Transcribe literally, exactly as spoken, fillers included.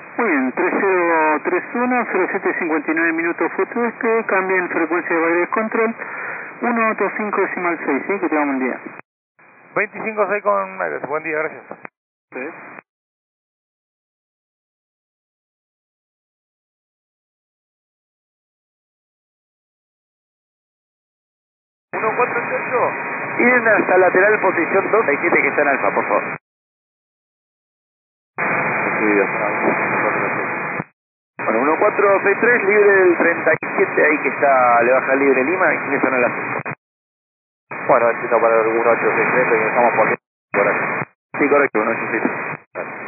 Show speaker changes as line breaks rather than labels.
Muy bien, tres cero tres uno, cero siete cincuenta y nueve minutos foto este, cambien frecuencia de Baires Control, uno dos cinco decimal seis, ¿sí? Que tengamos un día.
veinticinco seis con Aires, buen día, gracias.
Sí.
uno cuatro ocho, ir hasta lateral posición dos, hay gente que está en alfa, por favor. Bueno, uno cuatro seis tres, libre del treinta y siete, ahí que está, le baja libre Lima, ingresan al asunto. Bueno, entiendo para el uno ocho seis tres, ingresamos por aquí. Por aquí. Sí, correcto, uno ocho seis tres.